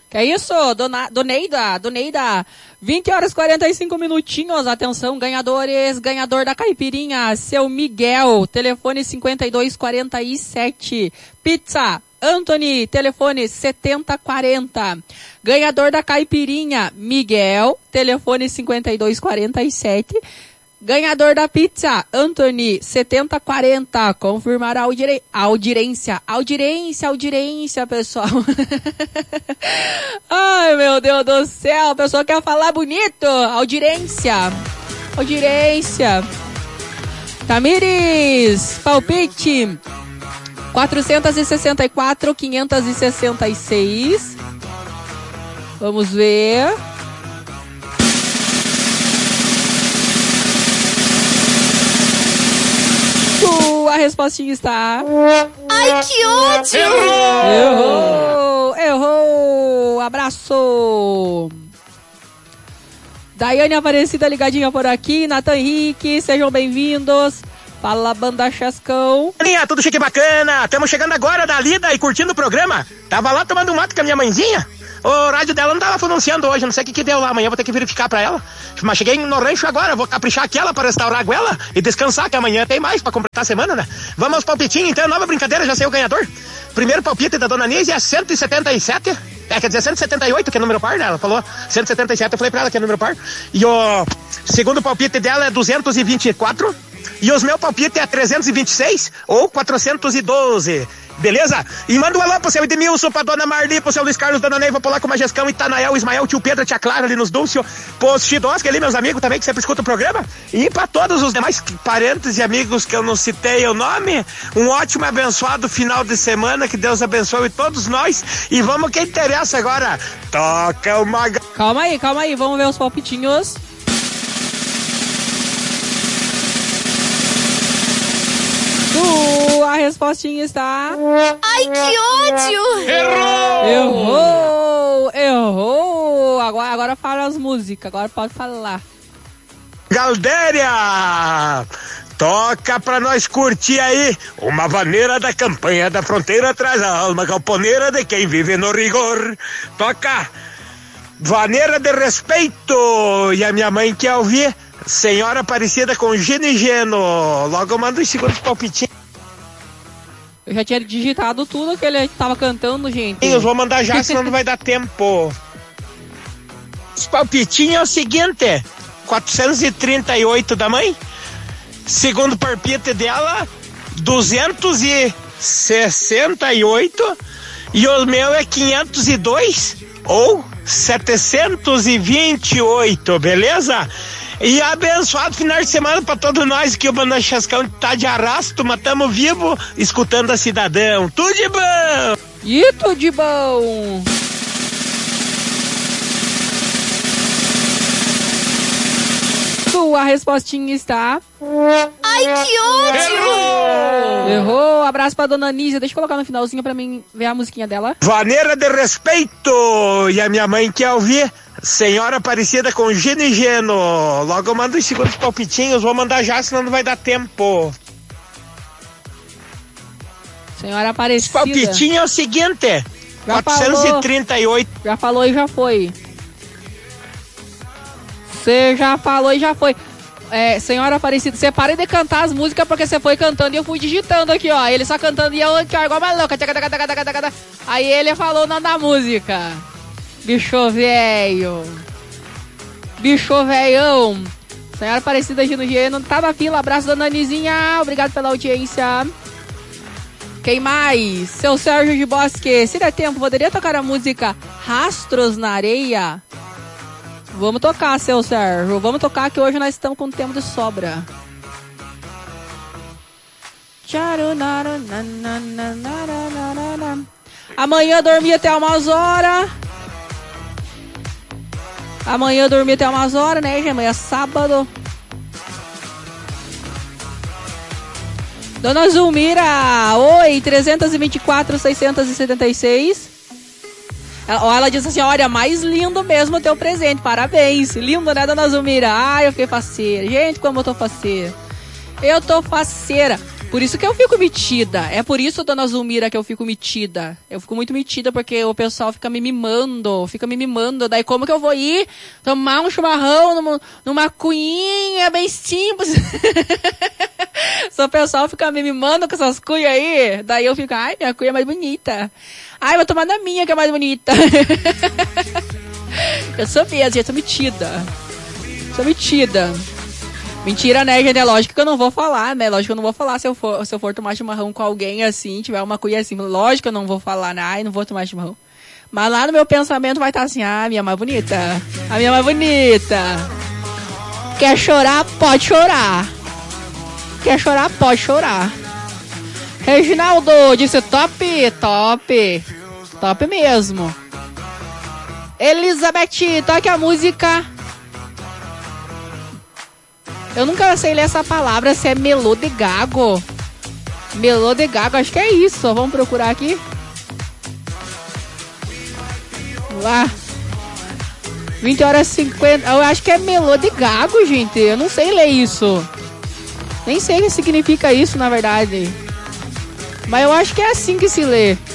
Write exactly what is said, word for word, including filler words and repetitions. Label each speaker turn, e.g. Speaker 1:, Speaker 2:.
Speaker 1: Que é isso, dona, Doneida, Doneida, vinte horas e quarenta e cinco minutinhos, atenção, ganhadores, ganhador da caipirinha, seu Miguel, telefone cinquenta e dois quarenta e sete, pizza, Anthony, telefone setenta quarenta, ganhador da caipirinha, Miguel, telefone cinquenta e dois quarenta e sete, ganhador da pizza, Anthony, setenta quarenta. Confirmar a audire... audiência. Audiência, audiência, pessoal. Ai, meu Deus do céu. A pessoa quer falar bonito. Audiência. Audiência. Tamires, palpite. quatrocentos e sessenta e quatro, quinhentos e sessenta e seis. Vamos ver. A respostinha está...
Speaker 2: Ai, que ódio!
Speaker 1: Errou! Errou! Abraço! Daiane Aparecida ligadinha por aqui. Nathan Henrique, sejam bem-vindos. Fala, Banda Chascão.
Speaker 3: Tudo chique e bacana. Estamos chegando agora da lida e curtindo o programa. Tava lá tomando um mato com a minha mãezinha. O rádio dela não tava pronunciando hoje, não sei o que que deu lá, amanhã vou ter que verificar pra ela. Mas cheguei no rancho agora, vou caprichar aquela pra restaurar a goela e descansar, que amanhã tem mais pra completar a semana, né? Vamos aos palpitinhos, então, nova brincadeira, já sei o ganhador. Primeiro palpite da Dona Nise é cento e setenta e sete, é, quer dizer, cento e setenta e oito, que é número par, né? Ela falou cento e setenta e sete, eu falei pra ela que é número par. E o segundo palpite dela é duzentos e vinte e quatro, e os meus palpites é trezentos e vinte e seis ou quatrocentos e doze. Beleza? E manda um alô pro seu Edmilson, pra Dona Marli, pro seu Luiz Carlos, Dona Neiva, pro Laco Majescão, Itanael, Ismael, tio Pedro, tia Clara ali nos Dúncio, pros Chidosca ali, meus amigos também, que sempre escutam o programa, e pra todos os demais parentes e amigos que eu não citei o nome, um ótimo e abençoado final de semana, que Deus abençoe todos nós, e vamos que interessa agora, toca uma...
Speaker 1: Calma aí, calma aí, vamos ver os palpitinhos. Uh, a respostinha está...
Speaker 2: Ai, que ódio!
Speaker 3: Errou!
Speaker 1: Errou! Errou! Agora, agora fala as músicas, agora pode falar.
Speaker 3: Galdéria! Toca pra nós curtir aí uma vaneira da campanha da fronteira, traz a alma galponeira de quem vive no rigor. Toca vaneira de respeito, e a minha mãe quer ouvir Senhora Aparecida com Gino e Geno. Logo eu mando os segundos palpitinhos.
Speaker 1: Eu já tinha digitado tudo que ele tava cantando, gente.
Speaker 3: Eu vou mandar já, senão não vai dar tempo. Os palpitinhos é o seguinte: quatrocentos e trinta e oito da mãe. Segundo palpite dela, duzentos e sessenta e oito. E o meu é quinhentos e dois ou setecentos e vinte e oito, beleza? E abençoado final de semana pra todos nós, que o Banda Chascão tá de arrasto, mas tamo vivo, escutando a Cidadão. Tudo de bom!
Speaker 1: E tudo de bom! Sua respostinha está...
Speaker 2: Ai, que ódio!
Speaker 1: Errou! Abraço pra Dona Nízia. Deixa eu colocar no finalzinho pra mim ver a musiquinha dela.
Speaker 3: Vaneira de respeito! E a minha mãe quer ouvir Senhora Aparecida com Gino e Geno. Logo eu mando os segundos palpitinhos, vou mandar já, senão não vai dar tempo.
Speaker 1: Senhora Aparecida.
Speaker 3: Palpitinho é o seguinte:
Speaker 1: já
Speaker 3: quatrocentos e trinta e oito.
Speaker 1: Falou. Já falou e já foi. Você já falou e já foi. É, Senhora Aparecida, você para de cantar as músicas porque você foi cantando e eu fui digitando aqui, ó. Ele só cantando e eu aqui, ó, igual uma louca. Aí ele falou o nome da música. Bicho velho. Bicho velhão. Senhora Aparecida Gino Geno, tá na fila. Abraço, Dona Nizinha. Obrigado pela audiência. Quem mais? Seu Sérgio de Bosque. Se der tempo, poderia tocar a música Rastros na Areia? Vamos tocar, seu Sérgio. Vamos tocar que hoje nós estamos com tempo de sobra. Amanhã dormir até umas horas. Amanhã dormir até umas horas, né, gente? Amanhã é sábado. Dona Zulmira. Oi, trezentos e vinte e quatro, seiscentos e setenta e seis. Ela, ela disse assim, olha, mais lindo mesmo o teu presente, parabéns. Lindo, né, Dona Zulmira? Ai, eu fiquei faceira. Gente, como eu tô faceira. Eu tô faceira. Por isso que eu fico metida. É por isso, dona Zulmira, que eu fico metida. Eu fico muito metida porque o pessoal fica me mimando. Fica me mimando. Daí como que eu vou ir tomar um chimarrão numa, numa cunhinha bem simples? Se o pessoal fica me mimando com essas cunhas aí, daí eu fico, ai, minha cunha é mais bonita. Ai, vou tomar na minha que é mais bonita. Eu sou mesmo, eu sou metida. Sou metida. Mentira, né, gente? É lógico que eu não vou falar, né? Lógico que eu não vou falar se eu for, se eu for tomar chimarrão com alguém assim, tiver uma cuia assim. Lógico que eu não vou falar, né? Ai, não vou tomar chimarrão. Mas lá no meu pensamento vai estar assim, ah, a minha mais bonita. A minha mais bonita. Quer chorar? Pode chorar. Quer chorar? Pode chorar. Reginaldo disse top, top. Top mesmo. Elizabeth, toque a música. Eu nunca sei ler essa palavra, se é melô de gago. Melô de gago, acho que é isso. Vamos procurar aqui. Vamos lá. vinte horas e cinquenta. Eu acho que é melô de gago, gente. Eu não sei ler isso. Nem sei o que significa isso, na verdade. Mas eu acho que é assim que se lê.